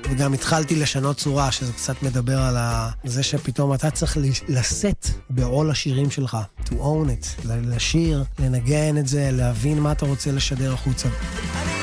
וגם התחלתי לשנות צורה, שזה קצת מדבר על זה שפתאום אתה צריך לשאת בעול השירים שלך, to own it, לשיר, לנגן את זה, להבין מה אתה רוצה לשדר החוצה.